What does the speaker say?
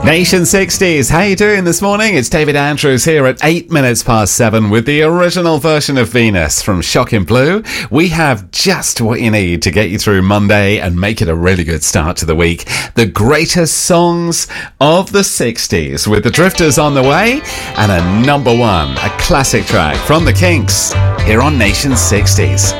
Nation 60s, how you doing this morning? It's David Andrews here at 8 minutes past 7 with the original version of Venus from Shocking Blue. We have just what you need to get you through Monday and make it a really good start to the week. The greatest songs of the 60s with the Drifters on the way and a number one, a classic track from the Kinks here on Nation 60s.